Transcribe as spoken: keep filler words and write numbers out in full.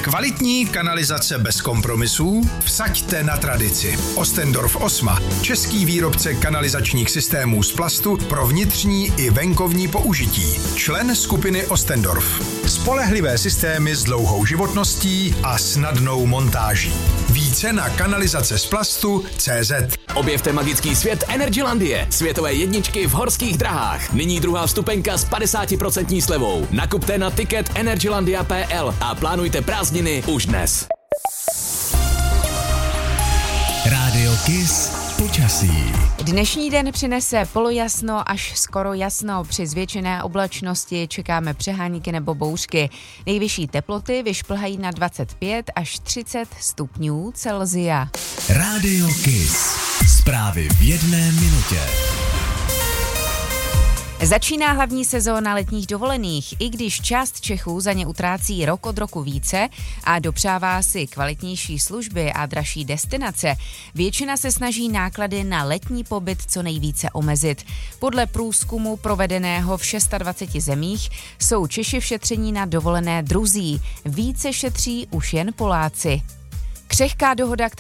Kvalitní kanalizace bez kompromisů? Vsaďte na tradici. Ostendorf Osma, český výrobce kanalizačních systémů z plastu pro vnitřní i venkovní použití. Člen skupiny Ostendorf. Spolehlivé systémy s dlouhou životností a snadnou montáží. Více na kanalizace z plastu tečka cé zet. Objevte magický svět Energylandie, světové jedničky v Horských drahách. Nyní druhá vstupenka s padesát procent slevou. Nakupte na ticket energylandia tečka pé el a plánujte prázdniny už dnes. Rádio Kiss počasí. Dnešní den přinese polojasno až skoro jasno. Při zvětšené oblačnosti čekáme přehánky nebo bouřky. Nejvyšší teploty vyšplhají na dvacet pět až třicet stupňů Celsia. Rádio Kiss. Zprávy v jedné minutě. Začíná hlavní sezóna letních dovolených, i když část Čechů za ně utrácí rok od roku více a dopřává si kvalitnější služby a dražší destinace. Většina se snaží náklady na letní pobyt co nejvíce omezit. Podle průzkumu provedeného v dvaceti šesti zemích jsou Češi v šetření na dovolené druzí. Více šetří už jen Poláci. Křehká dohoda,